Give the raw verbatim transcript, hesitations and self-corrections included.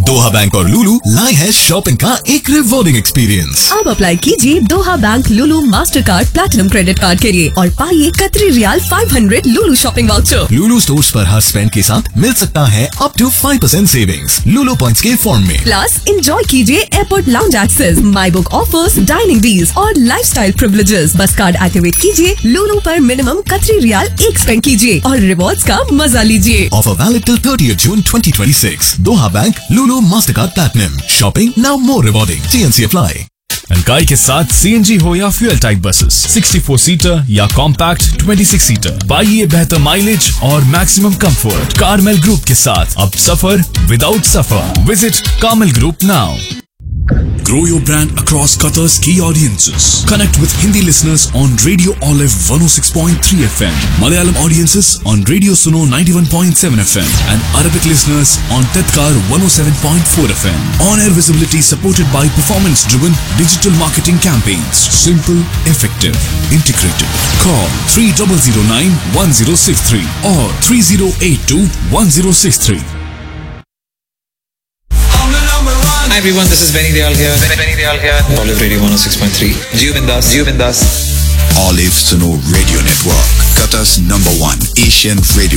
दोहा bank और लुलु लाए है शॉपिंग का एक रिवॉर्डिंग एक्सपीरियंस। अब अप्लाई कीजिए दोहा बैंक लुलु master card platinum credit card के लिए और पाइए कतरी रियाल पाँच सौ लुलु शॉपिंग वाउचर। लुलु स्टोर्स पर हर स्पेंड के साथ मिल सकता है up to five percent savings Lulu points के फॉर्म में। प्लस एंजॉय कीजिए airport lounge access, my book offers, dining deals और लाइफस्टाइल प्रिविलेजेस। बस कार्ड एक्टिवेट कीजिए, लुलु पर मिनिमम कतरी रियाल एक स्पेंड कीजिए और रिवॉर्ड्स का मजा लीजिए। Offer valid till thirtieth June twenty twenty six. दोहा बैंक लुलु Mastercard platinum. Shopping now more rewarding. T N C apply. Ankai के साथ सीएनजी हो या फ्यूल टाइप बसेस, चौंसठ सीटर या कॉम्पैक्ट छब्बीस सीटर, पाइए बेहतर माइलेज और मैक्सिमम कंफर्ट। कार्मेल ग्रुप के साथ अब सफर without suffer. Visit Carmel group now. Grow your brand across Qatar's key audiences. Connect with Hindi listeners on Radio Olive one oh six point three F M, Malayalam audiences on Radio Suno ninety-one point seven F M, and Arabic listeners on Tadkar one oh seven point four F M. On-air visibility supported by performance-driven digital marketing campaigns. Simple, effective, integrated. Call three zero zero nine one zero six three or three zero eight two one zero six three. Hi everyone, this is Benny Dayal here. Benny Dayal here. Olive Radio one oh six point three. Jio Bindas. Jio Bindas. Olive Suno Radio Network, Qatar's number one Asian radio